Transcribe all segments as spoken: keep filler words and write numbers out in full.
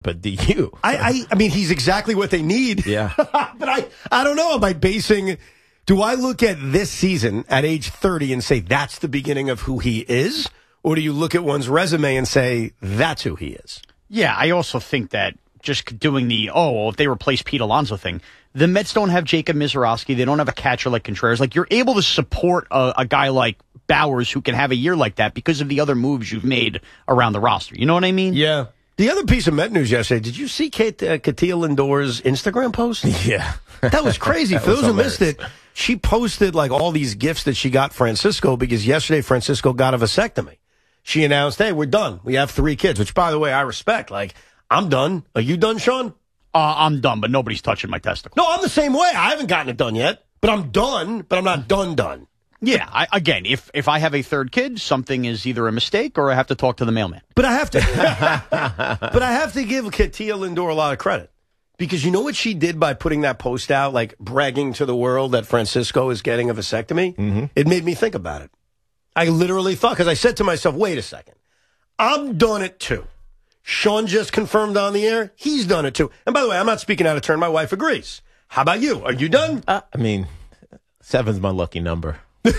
But do you? I, I, I mean, he's exactly what they need. Yeah. But I, I don't know. Am I basing, do I look at this season at age thirty and say that's the beginning of who he is? Or do you look at one's resume and say that's who he is? Yeah, I also think that just doing the, oh, if they replace Pete Alonso thing, the Mets don't have Jacob Mizorowski. They don't have a catcher like Contreras. Like, you're able to support a, a guy like Bowers who can have a year like that because of the other moves you've made around the roster. You know what I mean? Yeah. The other piece of Met news yesterday, did you see Kate, uh, Katia Lindor's Instagram post? Yeah. That was crazy. That For was those who hilarious. missed it, she posted like all these gifts that she got Francisco because yesterday Francisco got a vasectomy. She announced, hey, we're done. We have three kids, which, by the way, I respect. Like, I'm done. Are you done, Sean? Uh, I'm done, but nobody's touching my testicles. No, I'm the same way. I haven't gotten it done yet, but I'm done, but I'm not done done. Yeah, I, again, if if I have a third kid, something is either a mistake or I have to talk to the mailman. But I have to, but I have to give Katia Lindor a lot of credit because you know what she did by putting that post out, like bragging to the world that Francisco is getting a vasectomy? Mm-hmm. It made me think about it. I literally thought, because I said to myself, wait a second, I'm done it too. Sean just confirmed on the air, he's done it too. And by the way, I'm not speaking out of turn. My wife agrees. How about you? Are you done? Uh, I mean, seven's my lucky number.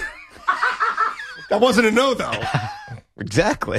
That wasn't a no, though. Exactly.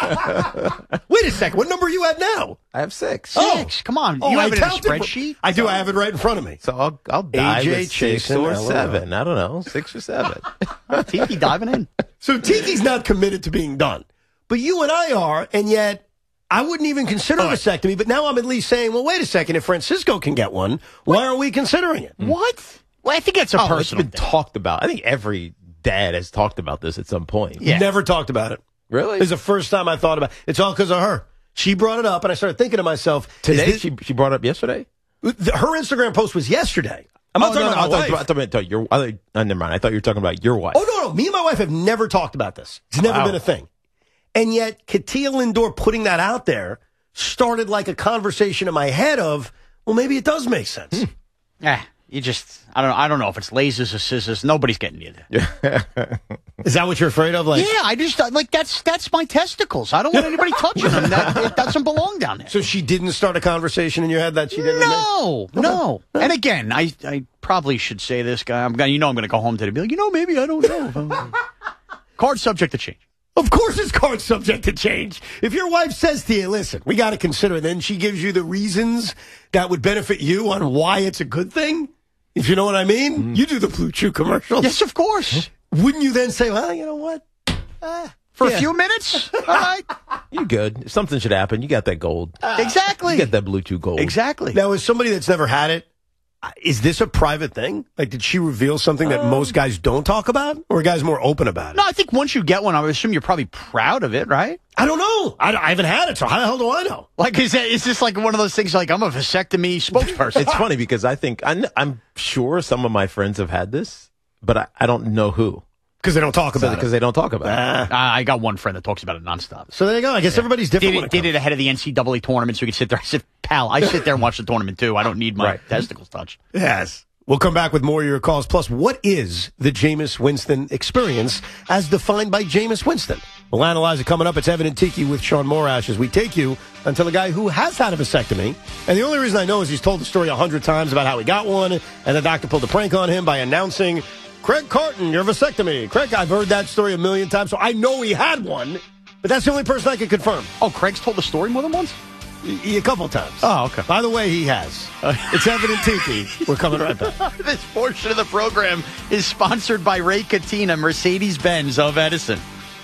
Wait a second. What number are you at now? I have six. Six. Come on. Oh, you I have it in a counted for- spreadsheet? I do. I have it right in front of me. So I'll, I'll dive A J at six Chasen, or L O L. seven. I don't know. Six or seven. Tiki diving in. So Tiki's not committed to being done. But you and I are, and yet I wouldn't even consider a vasectomy. But now I'm at least saying, well, wait a second. If Francisco can get one, why aren't we considering it? What? Well, I think that's a Oh, it's personal been thing. talked about. I think every dad has talked about this at some point. Yeah. Never talked about it. Really? It's the first time I thought about it. It's all because of her. She brought it up, and I started thinking to myself, is Today? this- she, she brought it up yesterday? the- her Instagram post was yesterday. I'm not Oh, talking no, no, about I my thought, wife. I thought, I thought your, I thought, oh, never mind. I thought you were talking about your wife. Oh, no, no. Me and my wife have never talked about this. It's never Wow. been a thing. And yet, Katia Lindor putting that out there started like a conversation in my head of, well, maybe it does make sense. Hmm. Yeah, you just, I don't know. I don't know if it's lasers or scissors. Nobody's getting you there. Is that what you're afraid of? Like, Yeah, I just, like, that's that's my testicles. I don't want anybody touching them. That, it doesn't belong down there. So she didn't start a conversation in your head that she didn't? No, no. And again, I, I probably should say this guy. I'm gonna, you know, I'm going to go home today and be like, you know, maybe I don't know. Card subject to change. Of course it's card subject to change. If your wife says to you, listen, we got to consider, then she gives you the reasons that would benefit you on why it's a good thing, if you know what I mean, mm. you do the Blue Chew commercials. Yes, of course. Wouldn't you then say, well, you know what? Uh, For yeah. a few minutes? All right. You're good. If something should happen, you got that gold. Exactly. You got that Blue Chew gold. Exactly. Now, as somebody that's never had it, is this a private thing? Like, did she reveal something that um, most guys don't talk about? Or are guys more open about it? No, I think once you get one, I would assume you're probably proud of it, right? I don't know. I, I haven't had it, so how the hell do I know? Like, is, that, is this like one of those things like, I'm a vasectomy spokesperson? It's funny because I think, I'm, I'm sure some of my friends have had this, but I, I don't know who. Because they don't talk about so, it. Because they don't talk about uh, it. Uh, I got one friend that talks about it nonstop. So there you go. I guess yeah. everybody's different. Did, when it, it, did it ahead of the N C double A tournament so we could sit there. I said, pal, I sit there and watch the tournament too. I don't need my right. testicles touched. Yes. We'll come back with more of your calls. Plus, what is the Jameis Winston experience as defined by Jameis Winston? We'll analyze it coming up. It's Evan and Tiki with Sean Morash as we take you until a guy who has had a vasectomy. And the only reason I know is he's told the story a hundred times about how he got one, and the doctor pulled a prank on him by announcing, Craig Carton, your vasectomy. Craig, I've heard that story a million times, so I know he had one, but that's the only person I can confirm. Oh, Craig's told the story more than once? A couple times. Oh, okay. By the way, he has. It's Evan and Tiki. We're coming right back. This portion of the program is sponsored by Ray Katina, Mercedes-Benz of Edison.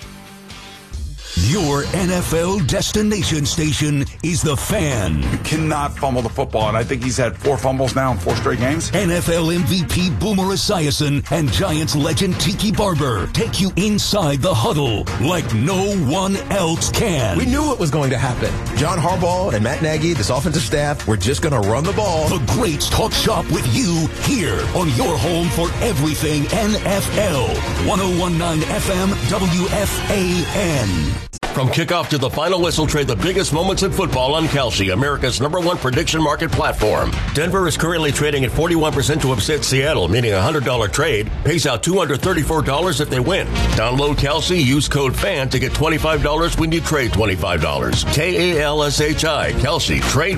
Your N F L destination station is The Fan. You cannot fumble the football, and I think he's had four fumbles now in four straight games. N F L M V P Boomer Esiason and Giants legend Tiki Barber take you inside the huddle like no one else can. We knew it was going to happen. John Harbaugh and Matt Nagy, this offensive staff, we're just going to run the ball. The greats talk shop with you here on your home for everything N F L. ten nineteen F M W F A N. From kickoff to the final whistle, trade the biggest moments in football on Kalshi, America's number one prediction market platform. Denver is currently trading at forty-one percent to upset Seattle, meaning a one hundred dollars trade pays out two hundred thirty-four dollars if they win. Download Kalshi, use code FAN to get twenty-five dollars when you trade twenty-five dollars. K A L S H I, Kalshi. Trade